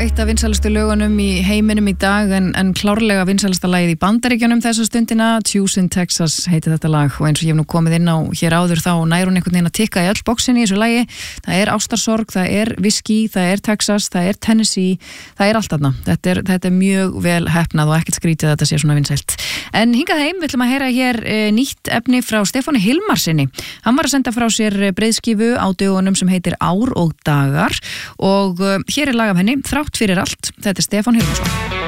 eitt af vinsælustu lögunum í heiminum í dag en klárlega vinsælasta lagið í Bandaríkjunum þessa stundina. Choose in Texas heitir þetta lag og eins og ég hef nú komið inn á hér áður þá nær hún einhvern veginn að tikka í öll bóksinni í þessu lagi. Það er ástarsorg, það er whisky, það er Texas, það er Tennessee, það er allt þarna. Þetta er mjög vel heppnað og ekkert skrítið að þetta sé svona vinsælt. En hingað heim við ætlum að heyra hér nýtt efni frá Stefáni Hilmarsinni. Hann var að senda frá sér breiðskífu á dögunum sem heitir Ár og dagar og hér er lag af henni Þrátt fyrir allt. Þetta er Stefán Hilmarsson.